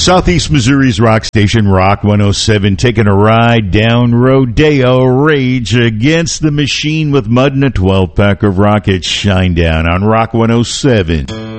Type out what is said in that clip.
Southeast Missouri's rock station, Rock 107, taking a ride down Rodeo. Rage Against the Machine with Mud and a 12-pack of Rockets. Shine Down on Rock 107.